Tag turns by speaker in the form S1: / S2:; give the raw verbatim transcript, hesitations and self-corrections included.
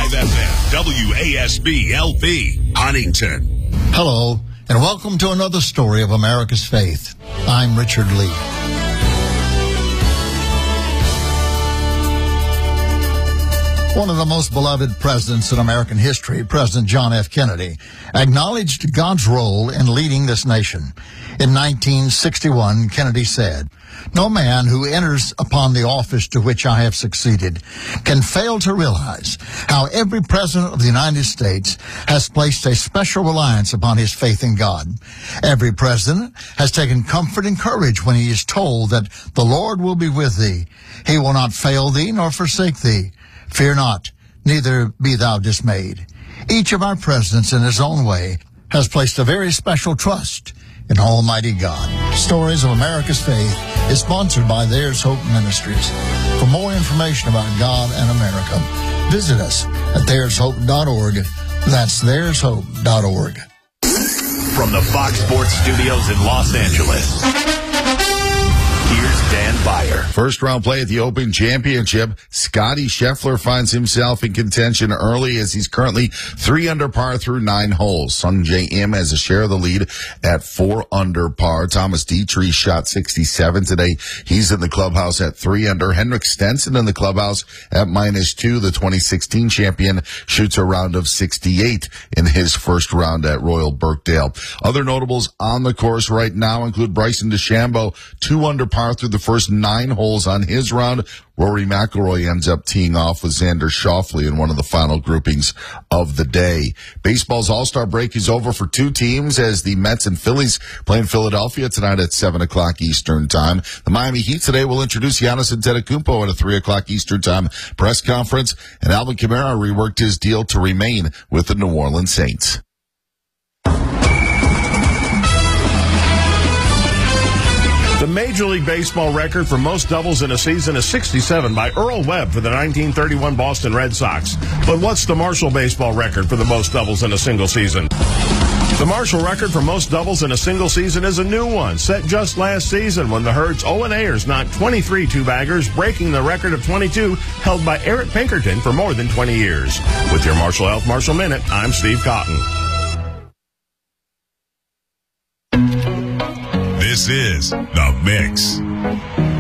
S1: five F M, W A S B L P, Huntington.
S2: Hello, and welcome to another story of America's faith. I'm Richard Lee. One of the most beloved presidents in American history, President John F. Kennedy, acknowledged God's role in leading this nation. In nineteen sixty-one, Kennedy said, "No man who enters upon the office to which I have succeeded can fail to realize how every president of the United States has placed a special reliance upon his faith in God. Every president has taken comfort and courage when he is told that the Lord will be with thee. He will not fail thee nor forsake thee. Fear not, neither be thou dismayed." Each of our presidents in his own way has placed a very special trust in Almighty God. Stories of America's Faith is sponsored by There's Hope Ministries. For more information about God and America, visit us at there's hope dot org. That's there's hope dot org.
S3: From the Fox Sports Studios in Los Angeles, here's Dan Beyer.
S4: First round play at the Open Championship. Scotty Scheffler finds himself in contention early as he's currently three under par through nine holes. Sung Jae Im has a share of the lead at four under par. Thomas Dietrich shot sixty-seven today. He's in the clubhouse at three under. Henrik Stenson in the clubhouse at minus two. The twenty sixteen champion shoots a round of sixty-eight in his first round at Royal Birkdale. Other notables on the course right now include Bryson DeChambeau, two under par through the first nine holes on his round. Rory McIlroy ends up teeing off with Xander Schauffele in one of the final groupings of the day. Baseball's All-Star break is over for two teams as the Mets and Phillies play in Philadelphia tonight at seven o'clock Eastern Time. The Miami Heat today will introduce Giannis Antetokounmpo at a three o'clock Eastern Time press conference, and Alvin Kamara reworked his deal to remain with the New Orleans Saints.
S5: The Major League Baseball record for most doubles in a season is sixty-seven by Earl Webb for the nineteen thirty-one Boston Red Sox. But what's the Marshall baseball record for the most doubles in a single season? The Marshall record for most doubles in a single season is a new one, set just last season when the Herd's Owen Ayers knocked twenty-three two-baggers, breaking the record of twenty-two held by Eric Pinkerton for more than twenty years. With your Marshall Health Marshall Minute, I'm Steve Cotton.
S1: This is The Mix.